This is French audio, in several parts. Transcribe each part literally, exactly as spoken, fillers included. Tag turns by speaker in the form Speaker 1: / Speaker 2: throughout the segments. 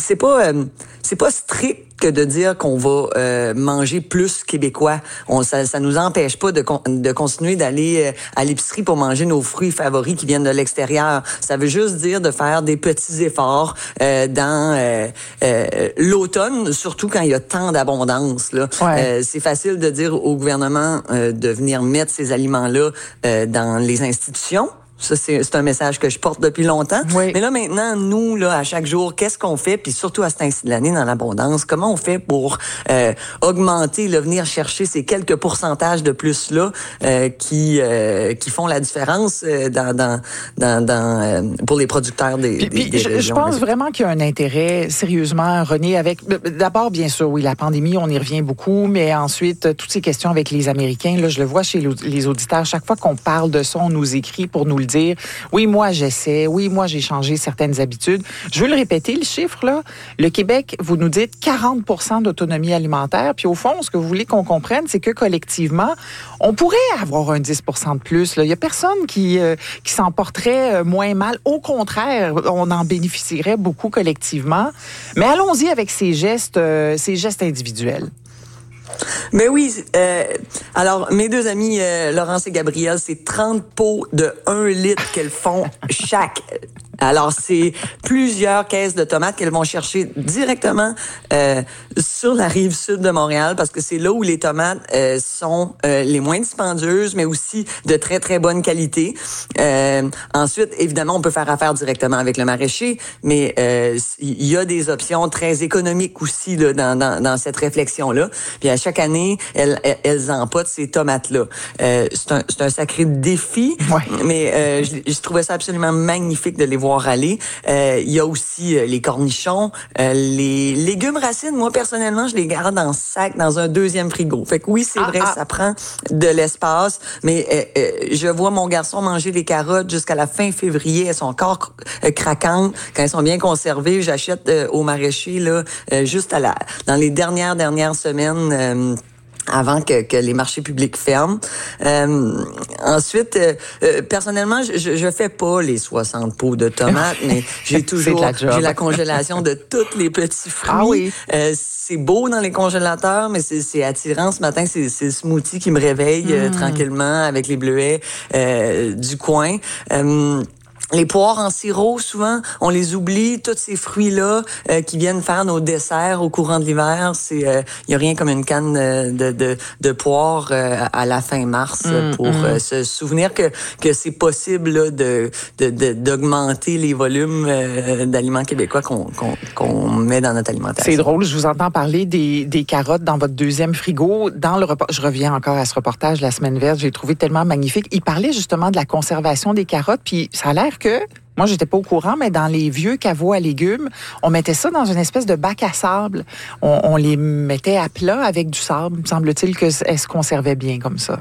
Speaker 1: c'est pas euh, c'est pas strict que de dire qu'on va euh, manger plus québécois. On, ça, ça nous empêche pas de, con, de continuer d'aller euh, à l'épicerie pour manger nos fruits favoris qui viennent de l'extérieur. Ça veut juste dire de faire des petits efforts euh, dans euh, euh, l'automne, surtout quand il y a tant d'abondance. Là.
Speaker 2: Ouais.
Speaker 1: Euh, c'est facile de dire au gouvernement euh, de venir mettre ces aliments-là euh, dans les institutions. Ça, c'est, c'est un message que je porte depuis longtemps.
Speaker 2: Oui.
Speaker 1: Mais là, maintenant, nous, là, à chaque jour, qu'est-ce qu'on fait? Puis surtout à ce temps-ci de l'année, dans l'abondance, comment on fait pour euh, augmenter, là, venir chercher ces quelques pourcentages de plus-là euh, qui euh, qui font la différence euh, dans, dans, dans, dans euh, pour les producteurs des,
Speaker 2: puis,
Speaker 1: des,
Speaker 2: puis,
Speaker 1: des
Speaker 2: je,
Speaker 1: régions.
Speaker 2: je pense vraiment qu'il y a un intérêt, sérieusement, René, avec... D'abord, bien sûr, oui, la pandémie, on y revient beaucoup, mais ensuite, toutes ces questions avec les Américains, là, je le vois chez les auditeurs, chaque fois qu'on parle de ça, on nous écrit pour nous le dire. Oui, moi, j'essaie. Oui, moi, j'ai changé certaines habitudes. Je veux le répéter, le chiffre, là. Le Québec, vous nous dites quarante pour cent d'autonomie alimentaire. Puis au fond, ce que vous voulez qu'on comprenne, c'est que collectivement, on pourrait avoir un dix pour cent de plus. Là. Il y a personne qui, euh, qui s'en porterait moins mal. Au contraire, on en bénéficierait beaucoup collectivement. Mais allons-y avec ces gestes, euh, ces gestes individuels.
Speaker 1: Mais oui, euh, alors mes deux amis, euh, Laurence et Gabrielle, c'est trente pots de un litre qu'elles font chaque. Alors, c'est plusieurs caisses de tomates qu'elles vont chercher directement euh, sur la rive sud de Montréal parce que c'est là où les tomates euh, sont euh, les moins dispendieuses, mais aussi de très, très bonne qualité. Euh, ensuite, évidemment, on peut faire affaire directement avec le maraîcher, mais euh, il y a des options très économiques aussi là, dans, dans, dans cette réflexion-là. Puis à chaque année, elles, elles empotent ces tomates-là. Euh, c'est, un, c'est un sacré défi,
Speaker 2: ouais.
Speaker 1: mais euh, je, je trouvais ça absolument magnifique de les voir aller. Euh, il y a aussi euh, les cornichons, euh, les légumes racines. Moi, personnellement, je les garde en sac dans un deuxième frigo. Fait que oui, c'est
Speaker 2: ah,
Speaker 1: vrai,
Speaker 2: ah.
Speaker 1: ça prend de l'espace, mais euh, euh, je vois mon garçon manger des carottes jusqu'à la fin février. Elles sont encore euh, craquantes. Quand elles sont bien conservées, j'achète euh, au maraîcher là, euh, juste à la dans les dernières dernières semaines. Euh, avant que, que les marchés publics ferment. Euh, ensuite, euh, euh, personnellement, je, je fais pas les soixante pots de tomates, mais j'ai toujours
Speaker 2: la
Speaker 1: j'ai la congélation de tous les petits fruits.
Speaker 2: Ah oui.
Speaker 1: Euh, c'est beau dans les congélateurs, mais c'est, c'est attirant. Ce matin, c'est, c'est le smoothie qui me réveille euh,
Speaker 2: mmh.
Speaker 1: tranquillement avec les bleuets euh, du coin. Euh, Les poires en sirop, souvent, on les oublie. Tous ces fruits-là euh, qui viennent faire nos desserts au courant de l'hiver, c'est il euh, y a rien comme une canne de de, de poire euh, à la fin mars
Speaker 2: mmh,
Speaker 1: pour
Speaker 2: mmh.
Speaker 1: euh, se souvenir que que c'est possible là, de, de de d'augmenter les volumes euh, d'aliments québécois qu'on qu'on qu'on met dans notre alimentation.
Speaker 2: C'est drôle, je vous entends parler des des carottes dans votre deuxième frigo. Dans le report, je reviens encore à ce reportage La Semaine verte, j'ai trouvé tellement magnifique. Il parlait justement de la conservation des carottes, puis ça a l'air que, moi, j'étais pas au courant, mais dans les vieux caveaux à légumes, on mettait ça dans une espèce de bac à sable. On, on les mettait à plat avec du sable. Me semble-t-il que elles se conservaient bien comme ça.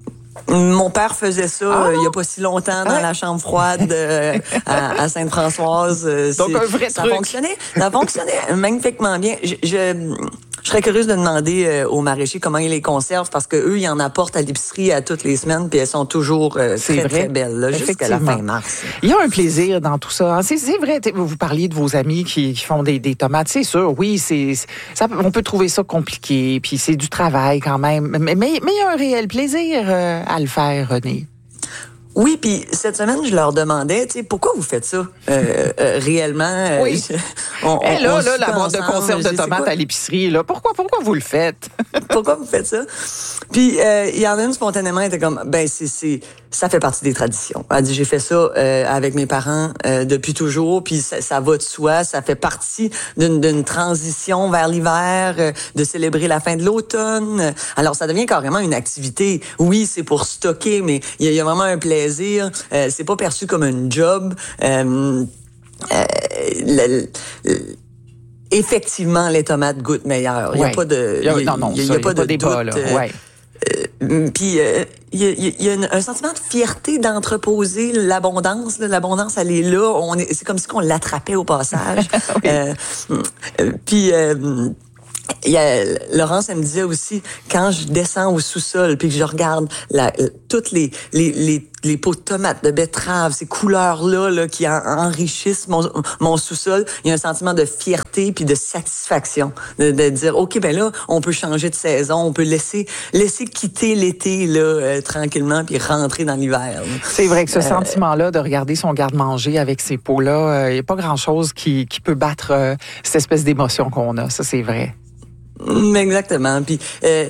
Speaker 1: Mon père faisait ça
Speaker 2: ah!
Speaker 1: euh, il y a pas si longtemps dans ah! la chambre froide euh, à, à Sainte-Françoise. Euh,
Speaker 2: Donc un vrai
Speaker 1: ça
Speaker 2: truc.
Speaker 1: fonctionnait, ça fonctionnait magnifiquement bien. Je, je, je serais curieuse de demander euh, aux maraîchers comment ils les conservent parce que eux ils en apportent à l'épicerie à toutes les semaines puis elles sont toujours euh, très
Speaker 2: vrai.
Speaker 1: très belles là, jusqu'à la fin mars.
Speaker 2: Il y a un plaisir dans tout ça. C'est, c'est vrai. Vous parliez de vos amis qui, qui font des, des tomates, c'est sûr. Oui, c'est ça. On peut trouver ça compliqué puis c'est du travail quand même. Mais mais il y a un réel plaisir euh, à le faire, René.
Speaker 1: Oui, puis cette semaine, je leur demandais, tu sais, pourquoi vous faites ça euh, euh, réellement?
Speaker 2: Oui.
Speaker 1: Euh, on,
Speaker 2: Et là,
Speaker 1: on
Speaker 2: là, la boîte de conserve de tomates à l'épicerie, là, pourquoi, pourquoi vous le faites?
Speaker 1: Pourquoi vous faites ça? Puis euh, il y en a une spontanément, elle était comme, ben c'est c'est ça fait partie des traditions. Elle dit, j'ai fait ça euh, avec mes parents euh, depuis toujours, puis ça, ça va de soi, ça fait partie d'une, d'une transition vers l'hiver, euh, de célébrer la fin de l'automne. Alors ça devient carrément une activité. Oui, c'est pour stocker, mais il y, y a vraiment un plaisir. Euh, c'est pas perçu comme un job. Euh, euh, le, le, Effectivement, les tomates goûtent meilleur. Il n'y a pas de, il y a,
Speaker 2: non, non,
Speaker 1: il y a,
Speaker 2: ça,
Speaker 1: il y a pas
Speaker 2: y a
Speaker 1: de
Speaker 2: pas débat,
Speaker 1: doute.
Speaker 2: là. Ouais.
Speaker 1: Euh, Puis euh, il y a, il y a une, un sentiment de fierté d'entreposer l'abondance. Là. L'abondance, elle est là. On est, c'est comme si on l'attrapait au passage.
Speaker 2: oui.
Speaker 1: euh, euh, Puis euh, il y a, Laurence, elle me disait aussi, quand je descends au sous-sol puis que je regarde la, toutes les, les, les, les pots de tomates, de betteraves, ces couleurs-là là, qui en, enrichissent mon, mon sous-sol, il y a un sentiment de fierté puis de satisfaction. De, de dire, OK, ben là, on peut changer de saison, on peut laisser laisser quitter l'été là euh, tranquillement puis rentrer dans l'hiver. Là.
Speaker 2: C'est vrai que ce
Speaker 1: euh,
Speaker 2: sentiment-là de regarder son garde-manger avec ces pots-là, il euh, n'y a pas grand-chose qui, qui peut battre euh, cette espèce d'émotion qu'on a. Ça, c'est vrai.
Speaker 1: Exactement. Puis euh,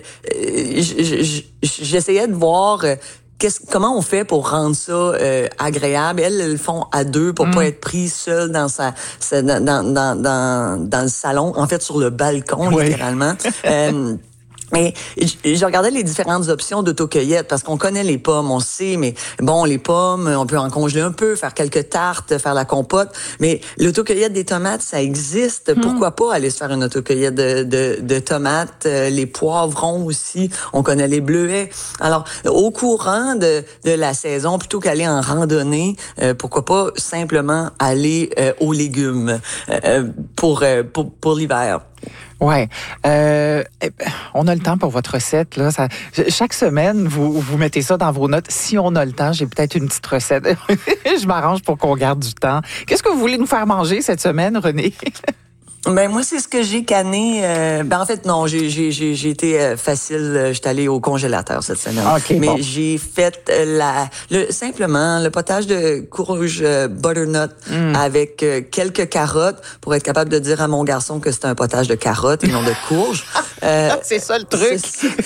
Speaker 1: j'essayais de voir euh, qu'est-ce, comment on fait pour rendre ça euh, agréable. Elles, elles le font à deux pour mm. pas être prise seule dans sa, sa dans, dans dans dans le salon, en fait sur le balcon oui. littéralement. euh, Mais je regardais les différentes options d'autocueillette parce qu'on connaît les pommes, on sait, mais bon, les pommes, on peut en congeler un peu, faire quelques tartes, faire la compote. Mais l'autocueillette des tomates, ça existe. Mmh. Pourquoi pas aller se faire une autocueillette de, de, de tomates, les poivrons aussi. On connaît les bleuets. Alors, au courant de, de la saison, plutôt qu'aller en randonnée, euh, pourquoi pas simplement aller euh, aux légumes euh, pour, euh, pour pour l'hiver.
Speaker 2: Ouais, euh, on a le temps pour votre recette là. Ça, chaque semaine, vous vous mettez ça dans vos notes. Si on a le temps, j'ai peut-être une petite recette. Je m'arrange pour qu'on garde du temps. Qu'est-ce que vous voulez nous faire manger cette semaine, René?
Speaker 1: Ben moi c'est ce que j'ai canné. Euh, ben en fait non, j'ai j'ai j'ai, j'ai été euh, facile. J'étais allée au congélateur cette semaine.
Speaker 2: Okay,
Speaker 1: mais
Speaker 2: bon.
Speaker 1: j'ai fait euh, la le simplement le potage de courge euh, butternut mm. avec euh, quelques carottes pour être capable de dire à mon garçon que c'est un potage de carottes et non de courge.
Speaker 2: Euh, c'est ça le truc.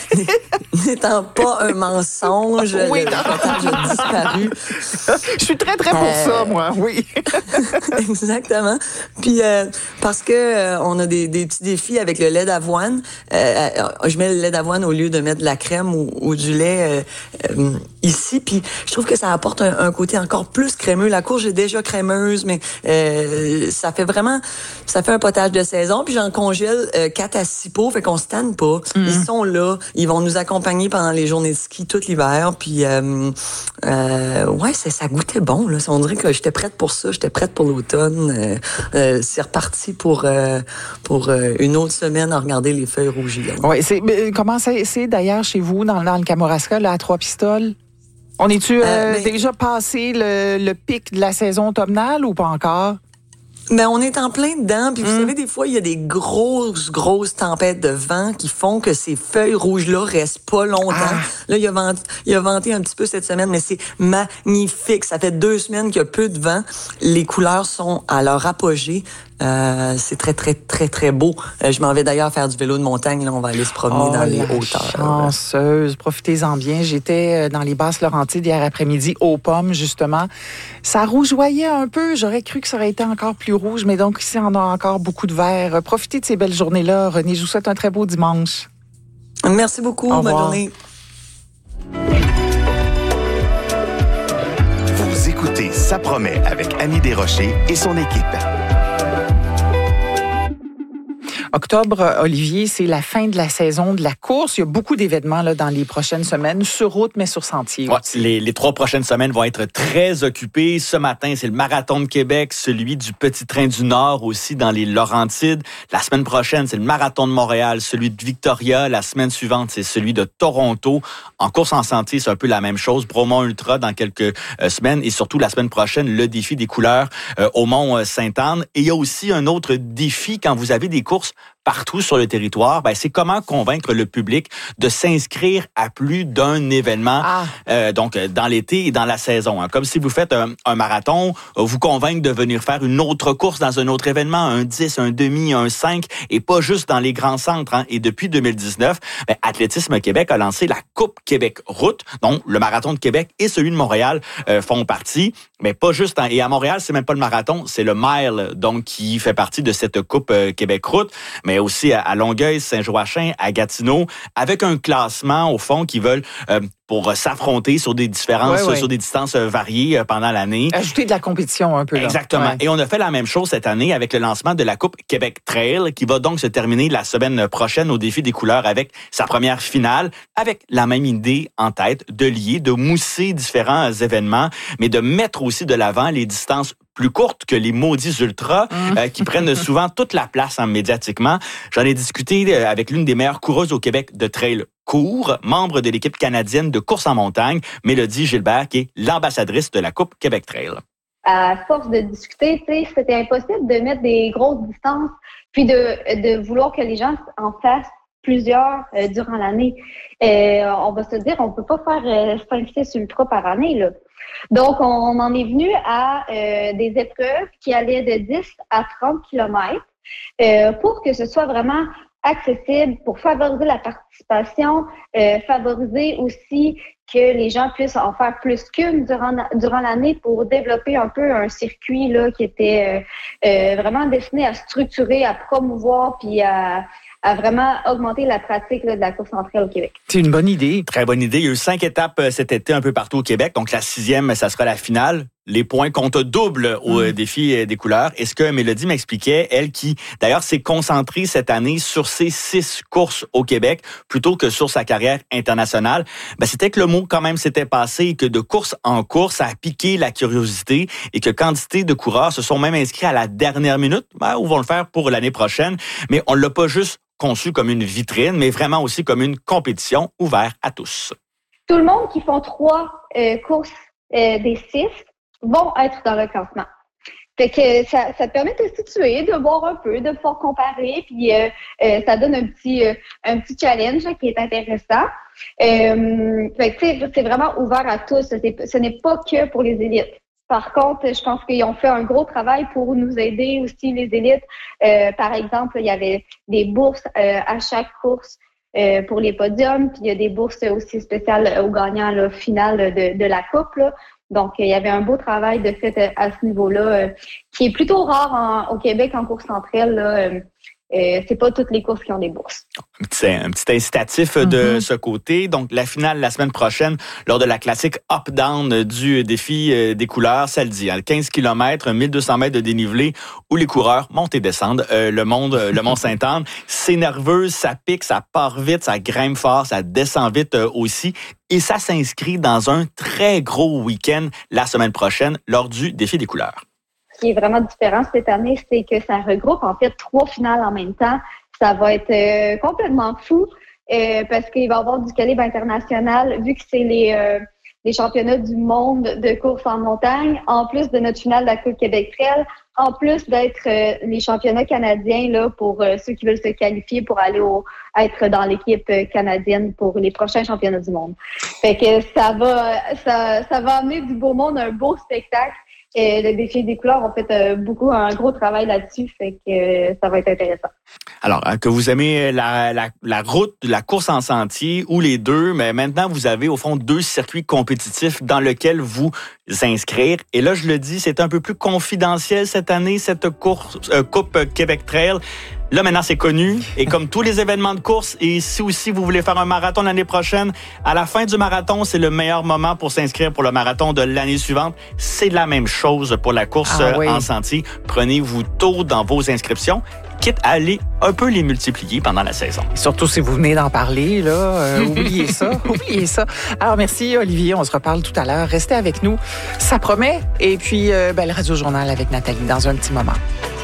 Speaker 1: N'étant pas un mensonge, oui, le, le potage a disparu.
Speaker 2: Je suis très très pour euh, ça moi, oui.
Speaker 1: Exactement. Puis euh, parce que Euh, on a des, des petits défis avec le lait d'avoine. Euh, je mets le lait d'avoine au lieu de mettre de la crème ou, ou du lait euh, euh, ici. Puis je trouve que ça apporte un, un côté encore plus crémeux. La courge est déjà crémeuse, mais euh, ça fait vraiment, ça fait un potage de saison. Puis j'en congèle euh, quatre à six pots, fait qu'on se tanne pas. Mm-hmm. Ils sont là, ils vont nous accompagner pendant les journées de ski tout l'hiver. Puis euh, euh, ouais, ça, ça goûtait bon. Là. On dirait que j'étais prête pour ça. J'étais prête pour l'automne. Euh, euh, c'est reparti pour euh, pour euh, une autre semaine à regarder les feuilles rougies.
Speaker 2: Oui, c'est comment c'est, c'est d'ailleurs chez vous dans, dans le Kamouraska là, à Trois-Pistoles? On est-tu euh, euh, mais... déjà passé le, le pic de la saison automnale ou pas encore?
Speaker 1: Ben on est en plein dedans, puis vous mmh. savez des fois il y a des grosses grosses tempêtes de vent qui font que ces feuilles rouges là restent pas longtemps. Ah. Là il a venté, il a venté un petit peu cette semaine, mais c'est magnifique. Ça fait deux semaines qu'il y a peu de vent. Les couleurs sont à leur apogée. Euh, c'est très très très très beau. Euh, je m'en vais d'ailleurs faire du vélo de montagne. Là, on va aller se promener
Speaker 2: oh,
Speaker 1: dans les hauteurs.
Speaker 2: Chanceuse, profitez-en bien. J'étais dans les Basses-Laurentides hier après-midi aux pommes justement. Ça rougeoyait un peu. J'aurais cru que ça aurait été encore plus rouge, mais donc ici on a encore beaucoup de vert. Profitez de ces belles journées-là, René. Je vous souhaite un très beau dimanche.
Speaker 1: Merci beaucoup. Bonne journée.
Speaker 3: Vous écoutez Ça promet avec Annie Desrochers et son équipe.
Speaker 2: Octobre, Olivier, c'est la fin de la saison de la course. Il y a beaucoup d'événements là, dans les prochaines semaines, sur route, mais sur sentier
Speaker 4: ouais,
Speaker 2: aussi.
Speaker 4: Les, les trois prochaines semaines vont être très occupées. Ce matin, c'est le Marathon de Québec, celui du Petit Train du Nord aussi dans les Laurentides. La semaine prochaine, c'est le Marathon de Montréal, celui de Victoria. La semaine suivante, c'est celui de Toronto. En course en sentier, c'est un peu la même chose. Bromont Ultra dans quelques euh, semaines et surtout la semaine prochaine, le défi des couleurs euh, au Mont-Sainte-Anne. Et il y a aussi un autre défi quand vous avez des courses partout sur le territoire, ben c'est comment convaincre le public de s'inscrire à plus d'un événement, ah. euh, donc dans l'été et dans la saison. Hein. Comme si vous faites un, un marathon, vous convaincre de venir faire une autre course dans un autre événement, un dix, un demi, un cinq, et pas juste dans les grands centres. Hein. Et depuis deux mille dix-neuf, ben, Athlétisme Québec a lancé la Coupe Québec Route, donc le Marathon de Québec et celui de Montréal euh, font partie, mais pas juste. Hein. Et à Montréal, c'est même pas le marathon, c'est le mile, donc qui fait partie de cette Coupe euh, Québec Route, mais aussi à Longueuil, Saint-Joachim, à Gatineau, avec un classement, au fond, qui veulent euh, pour s'affronter sur des différences, ouais, ouais. sur des distances variées pendant l'année.
Speaker 2: Ajouter de la compétition un peu. Là.
Speaker 4: Exactement.
Speaker 2: Ouais.
Speaker 4: Et on a fait la même chose cette année avec le lancement de la Coupe Québec Trail, qui va donc se terminer la semaine prochaine au défi des couleurs avec sa première finale, avec la même idée en tête, de lier, de mousser différents événements, mais de mettre aussi de l'avant les distances plus courtes que les maudits ultras euh, qui prennent souvent toute la place hein, médiatiquement. J'en ai discuté avec l'une des meilleures coureuses au Québec de trail court, membre de l'équipe canadienne de course en montagne, Mélodie Gilbert, qui est l'ambassadrice de la Coupe Québec Trail.
Speaker 5: À force de discuter, tu sais, c'était impossible de mettre des grosses distances, puis de, de vouloir que les gens en fassent plusieurs euh, durant l'année. Euh, on va se dire, on peut pas faire euh, cinq six ultras par année, là. Donc, on en est venu à euh, des épreuves qui allaient de dix à trente kilomètres euh, pour que ce soit vraiment accessible, pour favoriser la participation, euh, favoriser aussi que les gens puissent en faire plus qu'une durant, durant l'année pour développer un peu un circuit là qui était euh, euh, vraiment destiné à structurer, à promouvoir puis à à vraiment augmenter la pratique là, de la course en trail au Québec.
Speaker 2: C'est une bonne idée.
Speaker 4: Très bonne idée. Il y a eu cinq étapes cet été un peu partout au Québec. Donc, la sixième, ça sera la finale. Les points comptent double au mmh. défi des couleurs. Et ce que Mélodie m'expliquait, elle qui, d'ailleurs, s'est concentrée cette année sur ses six courses au Québec plutôt que sur sa carrière internationale, ben, c'était que le mot quand même s'était passé et que de course en course, ça a piqué la curiosité et que quantité de coureurs se sont même inscrits à la dernière minute, ben, ou vont le faire pour l'année prochaine. Mais on l'a pas juste conçu comme une vitrine, mais vraiment aussi comme une compétition ouverte à tous.
Speaker 5: Tout le monde qui font trois euh, courses euh, des six vont être dans le classement. Fait que ça, ça te permet de te situer, de voir un peu, de pouvoir comparer, puis euh, euh, ça donne un petit euh, un petit challenge là, qui est intéressant. Euh, fait que c'est vraiment ouvert à tous. C'est, ce n'est pas que pour les élites. Par contre, je pense qu'ils ont fait un gros travail pour nous aider aussi, les élites. Euh, par exemple, il y avait des bourses euh, à chaque course euh, pour les podiums, puis il y a des bourses aussi spéciales aux gagnants là, finales de, de la coupe. Là. Donc, il y avait un beau travail de fait à ce niveau-là, euh, qui est plutôt rare en, au Québec en course entre elles. Là, euh, Euh, c'est pas toutes les courses qui ont des bourses.
Speaker 4: Un petit, un petit incitatif mm-hmm. de ce côté. Donc, la finale la semaine prochaine, lors de la classique up-down du défi des couleurs, ça le dit, hein, quinze kilomètres, mille deux cents mètres de dénivelé, où les coureurs montent et descendent euh, le monde, le mont Sainte-Anne. C'est nerveux, ça pique, ça part vite, ça grimpe fort, ça descend vite euh, aussi. Et ça s'inscrit dans un très gros week-end la semaine prochaine lors du défi des couleurs.
Speaker 5: Ce qui est vraiment différent cette année, c'est que ça regroupe en fait trois finales en même temps. Ça va être euh, complètement fou euh, parce qu'il va y avoir du calibre international vu que c'est les, euh, les championnats du monde de course en montagne, en plus de notre finale de la Coupe Québec Trail, en plus d'être euh, les championnats canadiens là pour euh, ceux qui veulent se qualifier pour aller au, être dans l'équipe canadienne pour les prochains championnats du monde. Fait que ça va, ça, ça va amener du beau monde, un beau spectacle. Et le défi des couleurs, on fait euh, beaucoup un gros travail là-dessus, fait que euh, ça va être intéressant.
Speaker 4: Alors, que vous aimez la, la, la route, la course en sentier ou les deux, mais maintenant vous avez au fond deux circuits compétitifs dans lesquels vous inscrire. Et là, je le dis, c'est un peu plus confidentiel cette année, cette course, euh, Coupe Québec Trail. Là, maintenant, c'est connu. Et comme tous les événements de course, et si aussi vous voulez faire un marathon l'année prochaine, à la fin du marathon, c'est le meilleur moment pour s'inscrire pour le marathon de l'année suivante. C'est la même chose pour la course ah, oui. en sentier. Prenez-vous tôt dans vos inscriptions, quitte à aller un peu les multiplier pendant la saison.
Speaker 2: Surtout si vous venez d'en parler, là, euh, oubliez ça, oubliez ça. Alors, merci Olivier, on se reparle tout à l'heure. Restez avec nous, ça promet. Et puis, euh, ben, le Radio Journal avec Nathalie dans un petit moment.